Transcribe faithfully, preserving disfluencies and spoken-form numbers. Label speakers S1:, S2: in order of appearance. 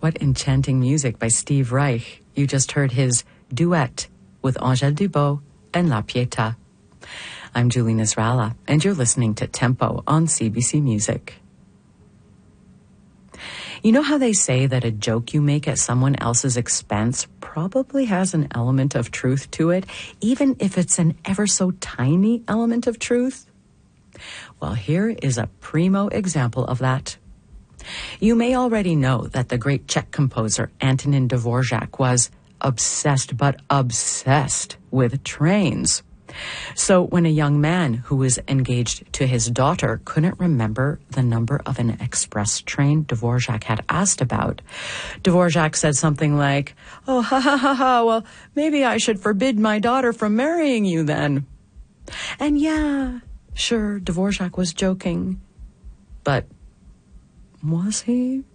S1: What enchanting music by Steve Reich. You just heard his duet with Angèle Dubot and La Pietà. I'm Julie Nasrallah, and you're listening to Tempo on C B C Music. You know how they say that a joke you make at someone else's expense probably has an element of truth to it, even if it's an ever so tiny element of truth? Well, here is a primo example of that. You may already know that the great Czech composer Antonin Dvorak was obsessed, but obsessed with trains. So when a young man who was engaged to his daughter couldn't remember the number of an express train Dvorak had asked about, Dvorak said something like, "Oh, ha ha ha ha, well, maybe I should forbid my daughter from marrying you then." And yeah, sure, Dvorak was joking. But was he?